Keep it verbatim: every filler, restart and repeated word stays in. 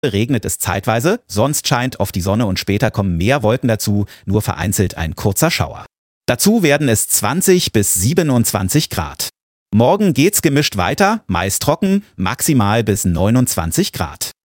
regnet es zeitweise, sonst scheint oft die Sonne und später kommen mehr Wolken dazu, nur vereinzelt ein kurzer Schauer. Dazu werden es zwanzig bis siebenundzwanzig Grad. Morgen geht's gemischt weiter, meist trocken, maximal bis neunundzwanzig Grad.